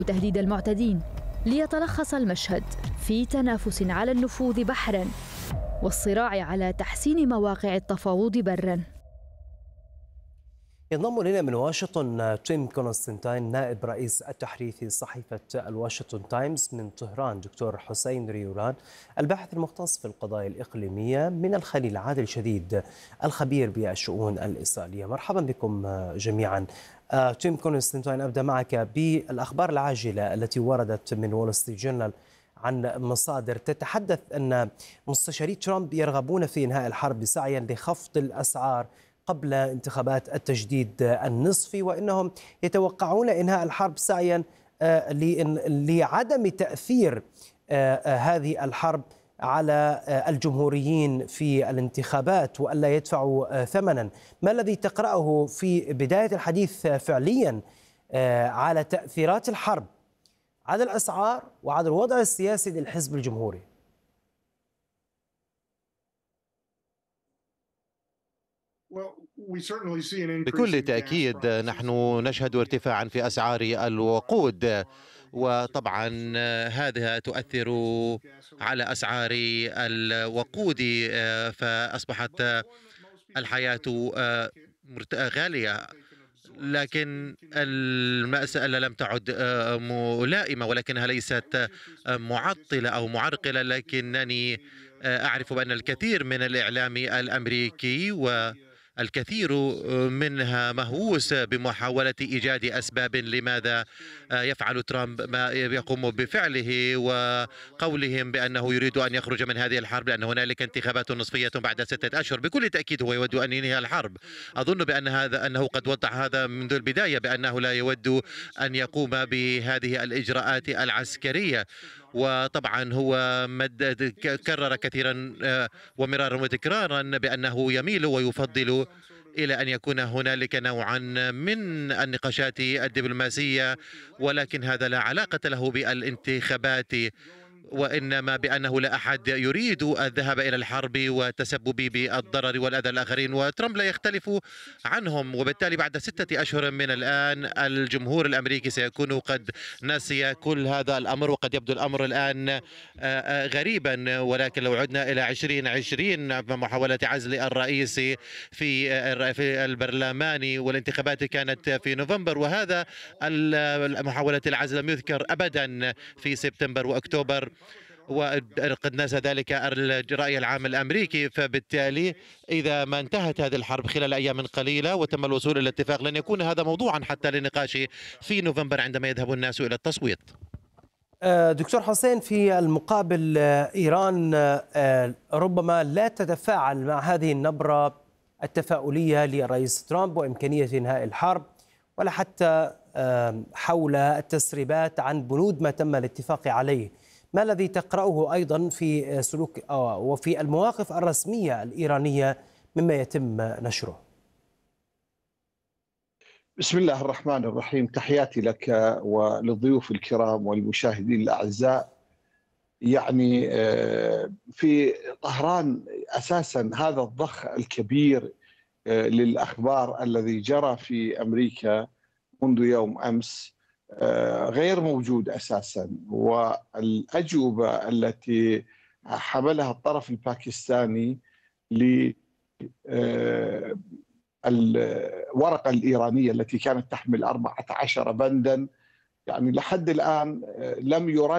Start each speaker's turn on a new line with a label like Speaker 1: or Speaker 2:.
Speaker 1: تهديد المعتدين، ليتلخص المشهد في تنافس على النفوذ بحراً والصراع على تحسين مواقع التفاوض براً.
Speaker 2: ينضم إلينا من واشنطن تيم كونستانتين نائب رئيس التحرير في صحيفة الواشنطن تايمز. من طهران دكتور حسين ريولان الباحث المختص في القضايا الإقليمية. من الخليل عادل شديد الخبير بالشؤون الإسرائيلية. مرحبا بكم جميعا. تيم كونستانتين، أبدأ معك بالأخبار العاجلة التي وردت من وول ستريت جورنال عن مصادر تتحدث أن مستشاري ترامب يرغبون في إنهاء الحرب سعيا لخفض الأسعار قبل انتخابات التجديد النصفي، وإنهم يتوقعون إنهاء الحرب سعيا لعدم تأثير هذه الحرب على الجمهوريين في الانتخابات وألا يدفعوا ثمنا. ما الذي تقرأه في بداية الحديث فعليا على تأثيرات الحرب على الأسعار وعلى الوضع السياسي للحزب الجمهوري؟
Speaker 3: بكل تأكيد نحن نشهد ارتفاعا في أسعار الوقود، وطبعا هذا تؤثر على أسعار الوقود، فأصبحت الحياة غالية. لكن المسألة لم تعد ملائمة، ولكنها ليست معطلة أو معرقلة. لكنني أعرف بأن الكثير من الإعلام الأمريكي والكثير منها مهووس بمحاولة إيجاد أسباب لماذا يفعل ترامب ما يقوم بفعله، وقولهم بأنه يريد أن يخرج من هذه الحرب لأن هنالك انتخابات نصفية بعد 6 أشهر. بكل تأكيد هو يود أن ينهي الحرب. أظن بأن أنه قد وضح هذا منذ البداية بأنه لا يود أن يقوم بهذه الإجراءات العسكرية. وطبعا هو كرر كثيرا ومرارا وتكرارا بأنه يميل ويفضل إلى أن يكون هنالك نوعا من النقاشات الدبلوماسية، ولكن هذا لا علاقة له بالانتخابات، وإنما بأنه لا أحد يريد الذهاب إلى الحرب والتسبب بالضرر والأذى الآخرين، وترامب لا يختلف عنهم. وبالتالي بعد 6 أشهر من الآن الجمهور الأمريكي سيكون قد نسي كل هذا الأمر، وقد يبدو الأمر الآن غريبا. ولكن لو عدنا إلى 2020 محاولة عزل الرئيس في البرلمان، والانتخابات كانت في نوفمبر، وهذا محاولة العزل لم يذكر أبدا في سبتمبر وأكتوبر، وقد نسى ذلك الرأي العام الأمريكي. فبالتالي إذا ما انتهت هذه الحرب خلال أيام قليلة وتم الوصول إلى اتفاق لن يكون هذا موضوعا حتى للنقاش في نوفمبر عندما يذهب الناس إلى التصويت.
Speaker 2: دكتور حسين، في المقابل إيران ربما لا تتفاعل مع هذه النبرة التفاؤلية للرئيس ترامب وإمكانية إنهاء الحرب، ولا حتى حول التسريبات عن بنود ما تم الاتفاق عليه. ما الذي تقرأه أيضا في سلوك وفي المواقف الرسمية الإيرانية مما يتم نشره؟
Speaker 4: بسم الله الرحمن الرحيم. تحياتي لك وللضيوف الكرام والمشاهدين الأعزاء. يعني في طهران أساسا هذا الضخ الكبير للأخبار الذي جرى في أمريكا منذ يوم أمس غير موجود أساسا، والأجوبة التي حملها الطرف الباكستاني الورقة الإيرانية التي كانت تحمل 14 بندا، يعني لحد الآن لم يرد